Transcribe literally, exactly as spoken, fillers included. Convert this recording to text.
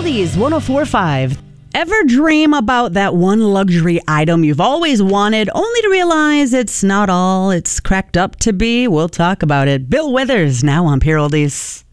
Oldies one oh four point five. Ever dream about that one luxury item you've always wanted, only to realize it's not all it's cracked up to be? We'll talk about it. Bill Withers, now on Pure Oldies.